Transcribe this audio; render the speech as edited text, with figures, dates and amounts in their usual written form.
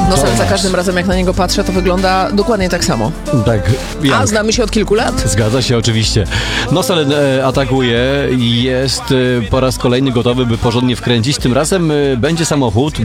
Nosel za każdym razem, jak na niego patrzę, to wygląda dokładnie tak samo. Tak, A znamy się od kilku lat. Zgadza się, oczywiście. Nosel atakuje i jest po raz kolejny gotowy, by porządnie wkręcić. Tym razem będzie samochód